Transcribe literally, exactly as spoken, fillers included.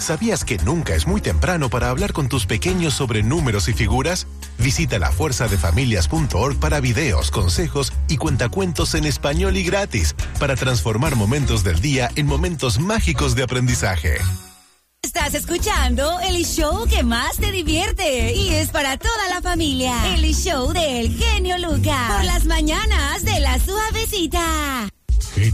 ¿Sabías que nunca es muy temprano para hablar con tus pequeños sobre números y figuras? Visita la fuerza de familias punto org para videos, consejos y cuentacuentos en español y gratis para transformar momentos del día en momentos mágicos de aprendizaje. Estás escuchando el show que más te divierte y es para toda la familia. El show del genio Lucas. Por las mañanas de La Suavecita.